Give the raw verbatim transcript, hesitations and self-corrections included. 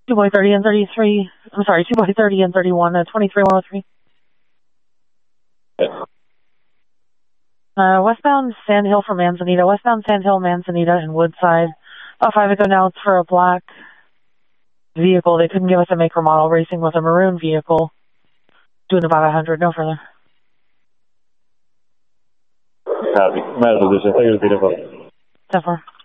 two boy thirty and thirty-three. I'm sorry, two boy thirty and thirty-one, uh, twenty-three one oh three. Yeah. Uh, westbound Sand Hill for Manzanita. Westbound Sand Hill, Manzanita, and Woodside. Oh, five ago now, it's for a black vehicle. They couldn't give us a make or model. Racing with a maroon vehicle. Doing about one hundred, no further. Copy. Matter position. Take it a bit of a... ten four.